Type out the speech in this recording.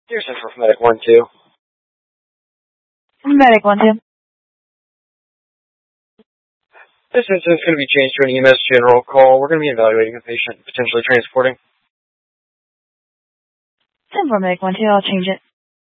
Here's Central from Medic 1-2. Medic 1-2. This incident's going to be changed to an EMS general call. We're going to be evaluating a patient, potentially transporting. 10-4 Medic 1-2, I'll change it.